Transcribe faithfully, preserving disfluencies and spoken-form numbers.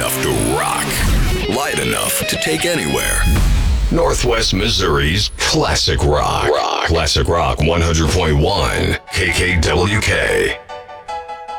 enough to rock, light enough to take anywhere. Northwest Missouri's Classic Rock. Rock. Classic Rock one hundred point one K K W K.